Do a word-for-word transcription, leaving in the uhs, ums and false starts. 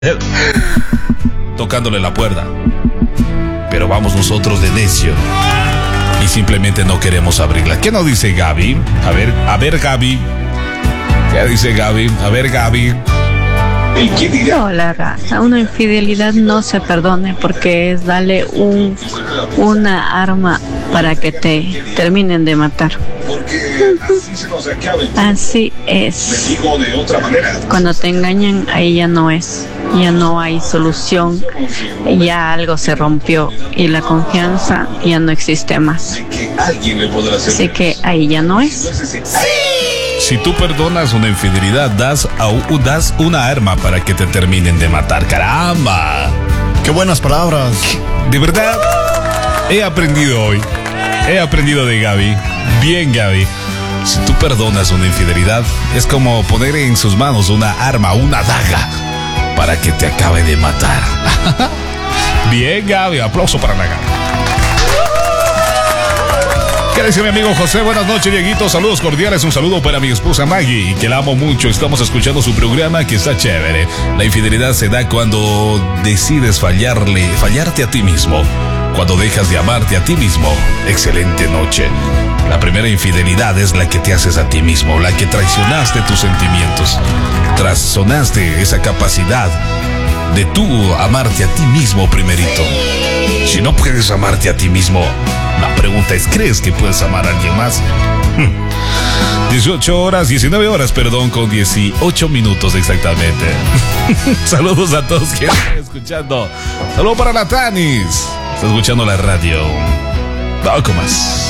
tocándole la puerta. Pero vamos nosotros de necio y simplemente no queremos abrirla. ¿Qué nos dice Gaby? A ver, a ver Gaby. ¿Qué dice Gaby? A ver Gaby. Hola, raza. Una infidelidad no se perdone porque es darle un, una arma para que te terminen de matar. Así es. Cuando te engañan, ahí ya no es. Ya no hay solución. Ya algo se rompió y la confianza ya no existe más. Así que ahí ya no es. Si tú perdonas una infidelidad, das, a, das una arma para que te terminen de matar. ¡Caramba! ¡Qué buenas palabras! De verdad, he aprendido hoy. He aprendido de Gaby. Bien, Gaby. Si tú perdonas una infidelidad, es como poner en sus manos una arma, una daga, para que te acabe de matar. Bien, Gaby. Aplauso para la Gaby. ¿Qué dice mi amigo José? Buenas noches, Dieguito. Saludos cordiales. Un saludo para mi esposa Maggie, que la amo mucho. Estamos escuchando su programa, que está chévere. La infidelidad se da cuando decides fallarle, fallarte a ti mismo. Cuando dejas de amarte a ti mismo. Excelente noche. La primera infidelidad es la que te haces a ti mismo, la que traicionaste tus sentimientos. Traicionaste esa capacidad de tú amarte a ti mismo primerito. Si no puedes amarte a ti mismo, la pregunta es, ¿crees que puedes amar a alguien más? dieciocho horas, diecinueve horas, perdón, con dieciocho minutos exactamente. Saludos a todos que están escuchando. Saludos para la Tanis. Está escuchando la radio. Poco más.